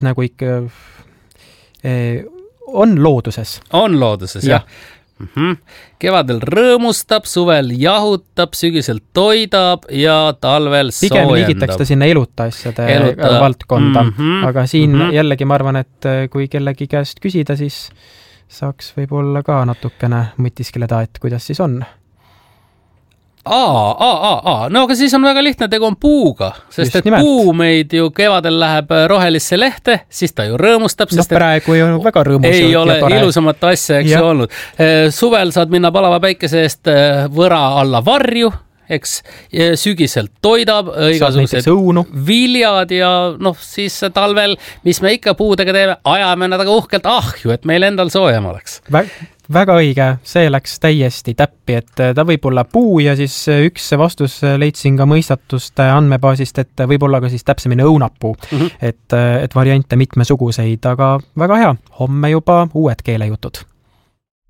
nagu ikka on looduses. On looduses, jah. Kevadel rõõmustab, suvel jahutab, sügisel toidab ja talvel pigem soojendab. Pigem ligitaks ta sinna eluta asjade valdkonda, aga siin jällegi ma arvan, et kui kellegi käest küsida, siis saaks võib-olla ka natukene mõtiskeleda, et kuidas siis on. No aga siis on väga lihtne, tegu on puuga, sest et puu meid ju kevadel läheb rohelisse lehte, siis ta ju rõõmustab. Sest praegu ei olnud väga rõõmus. Ei ole ilusamat asja, eks ju olnud. Suvel saad minna palava päikese eest võra alla varju, eks sügisel toidab igasugused viljad ja siis talvel, mis me ikka puudega teeme, ajame nad aga uhkelt ahju, et meil endal soojem oleks. Väga õige, see läks täiesti täppi, et ta võib olla puu ja siis üks vastus leidsin ka mõistatuste andmebaasist, et võib olla ka siis täpsemini õunapuu, et variante mitmesuguseid, aga väga hea, homme juba uued keelejutud.